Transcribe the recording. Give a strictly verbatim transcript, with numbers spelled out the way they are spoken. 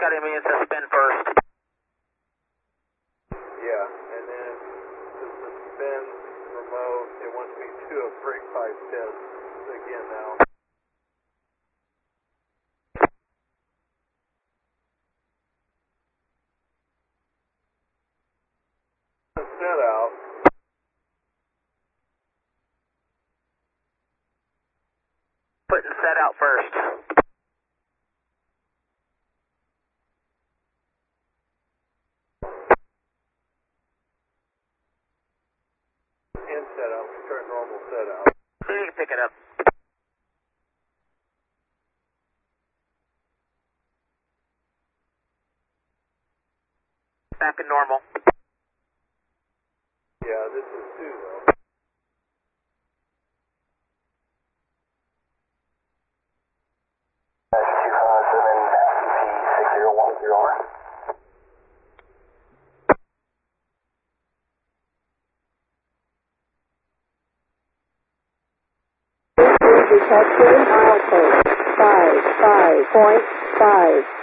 Scotty means to spin first. Yeah, and then the suspend remote, it wants me to do a brake pipe test again now. Set out. Putting set out first. And set out. We start normal set out. See if you can pick it up. Back in normal. Yeah, this is two though. two five seven E P six zero one zero R. Detected milepost five five point five.